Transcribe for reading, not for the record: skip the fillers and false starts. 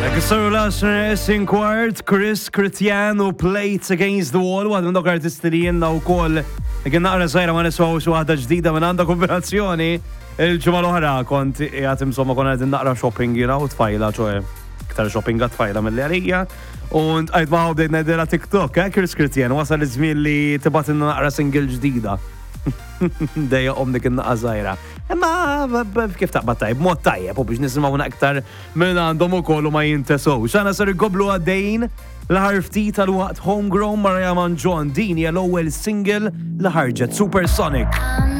Kissaru Lasner, Sinquart, Chris Cristiano, Plates Against the Wall, waħda minn dok artisti li jenna u koll kien naqra sajra ma niswaw xi waħda ġdida minn għandha kombinazzjoni. Il-ġimgħa l-oħra kont qiegħed insomma kont qed naqra shopping jiena u tfajla ċoe iktar shopping għat tfajla mill-li għalija. U għajt ma' bdejt ngħidilha TikTok, Chris Cristiano, wasal iż-żmien li tibgħat naqra single ġdida. Dejja dik in-naqqa żgħira. Imma kif taqbad tajb, mod tajjeb u biex nisimgħu aktar minn għandhom ukoll ma jintesgħux. Għana ser iggoblu għaddejjin l-ħar ftit tal-waqt Homegrown Mariaman John din hija l-ewwel single li ħarġet Supersonic.